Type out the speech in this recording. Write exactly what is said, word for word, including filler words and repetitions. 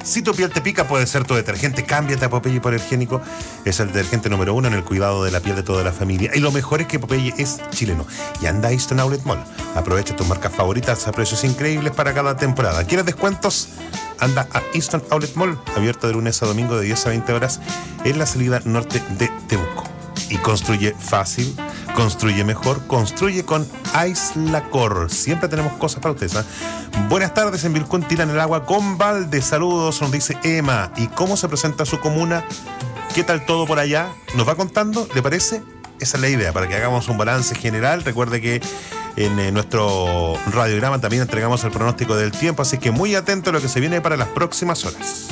Si tu piel te pica, puede ser tu detergente. Cámbiate a Popeye por Higiénico. Es el detergente número uno en el cuidado de la piel de toda la familia. Y lo mejor es que Popeye es chileno. Y anda a Easton Outlet Mall. Aprovecha tus marcas favoritas a precios increíbles para cada temporada. ¿Quieres descuentos? Anda a Easton Outlet Mall. Abierto de lunes a domingo de diez a veinte horas en la salida norte de Temuco. Y construye fácil, construye mejor, construye con Aislacor. Siempre tenemos cosas para ustedes, ¿eh? Buenas tardes, en Vilcún tiran el agua con balde. Saludos, nos dice Emma. ¿Y cómo se presenta su comuna? ¿Qué tal todo por allá? ¿Nos va contando? ¿Le parece? Esa es la idea, para que hagamos un balance general. Recuerde que en eh, nuestro radiograma también entregamos el pronóstico del tiempo, así que muy atento a lo que se viene para las próximas horas.